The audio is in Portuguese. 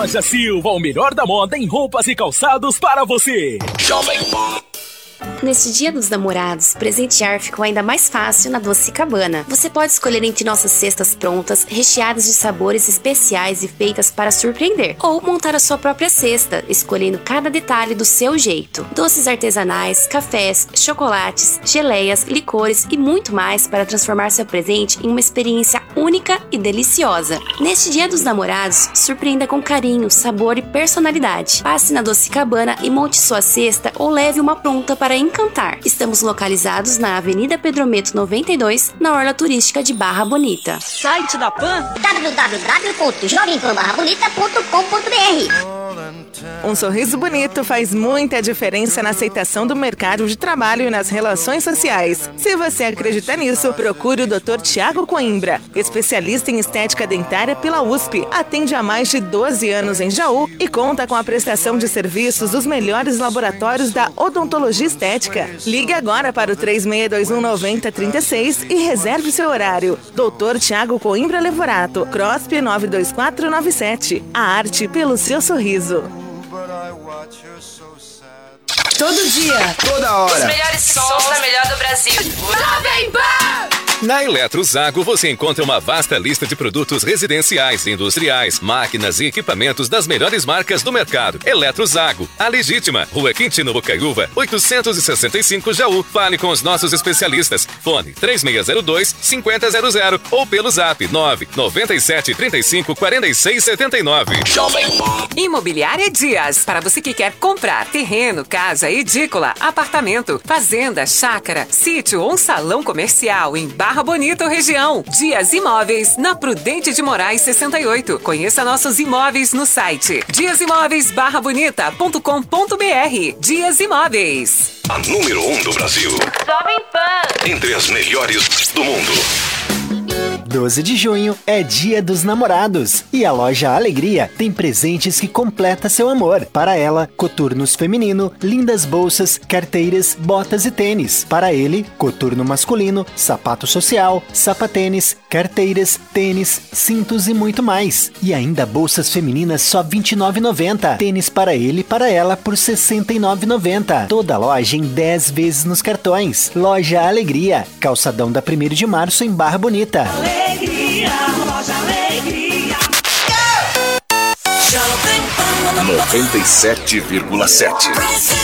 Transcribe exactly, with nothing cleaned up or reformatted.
Loja Silva, o melhor da moda em roupas e calçados para você. Jovem Pan. Neste Dia dos Namorados, presentear ficou ainda mais fácil na Doce Cabana. Você pode escolher entre nossas cestas prontas, recheadas de sabores especiais e feitas para surpreender, ou montar a sua própria cesta, escolhendo cada detalhe do seu jeito. Doces artesanais, cafés, chocolates, geleias, licores e muito mais para transformar seu presente em uma experiência única e deliciosa. Neste Dia dos Namorados, surpreenda com carinho, sabor e personalidade. Passe na Doce Cabana e monte sua cesta ou leve uma pronta para encantar. Estamos localizados na Avenida Pedrometo noventa e dois, na Orla Turística de Barra Bonita. Site da Pan w w w ponto jovem pan barra bonita ponto com ponto b r. Um sorriso bonito faz muita diferença na aceitação do mercado de trabalho e nas relações sociais. Se você acredita nisso, procure o doutor Tiago Coimbra, especialista em estética dentária pela U S P. Atende há mais de doze anos em Jaú e conta com a prestação de serviços dos melhores laboratórios da odontologia estética. Ligue agora para o três seis dois um nove zero três seis e reserve seu horário. doutor Tiago Coimbra Levorato, CROSP nove dois quatro nove sete. A arte pelo seu sorriso. Todo dia, toda hora. Os melhores sons da melhor do Brasil. Jovem Pan! Na Eletrozago você encontra uma vasta lista de produtos residenciais, industriais, máquinas e equipamentos das melhores marcas do mercado. Eletrozago, a legítima, Rua Quintino Bocaiúva, oitocentos e sessenta e cinco Jaú. Fale com os nossos especialistas. Fone três seis zero dois, cinco zero zero zero ou pelo zap nove nove sete três cinco quatro seis sete nove. Jovem Imobiliária Dias, para você que quer comprar terreno, casa, edícula, apartamento, fazenda, chácara, sítio ou um salão comercial em Barra Bonita, região. Dias Imóveis, na Prudente de Moraes sessenta e oito. Conheça nossos imóveis no site dias imóveis barra bonita ponto com ponto b r. Dias Imóveis. A número um do Brasil. Jovem Pan. Entre as melhores do mundo. doze de junho é Dia dos Namorados e a loja Alegria tem presentes que completa seu amor. Para ela, coturnos feminino, lindas bolsas, carteiras, botas e tênis. Para ele, coturno masculino, sapato social, sapatênis, carteiras, tênis, cintos e muito mais. E ainda bolsas femininas só vinte e nove reais e noventa centavos. Tênis para ele e para ela por sessenta e nove reais e noventa centavos. Toda a loja em dez vezes nos cartões. Loja Alegria, calçadão da primeiro de março em Barra Bonita. Alegria, loja Alegria. noventa e sete vírgula sete.